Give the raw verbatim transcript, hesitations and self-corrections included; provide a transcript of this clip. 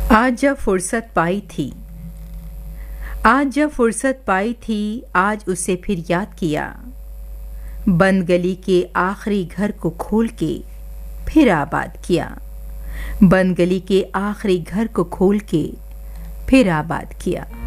आज जब फुर्सत पाई थी आज जब फुर्सत पाई थी आज उसे फिर याद किया। बंद गली के आखिरी घर को खोल के फिर आबाद किया। बंद गली के आखिरी घर को खोल के फिर आबाद किया।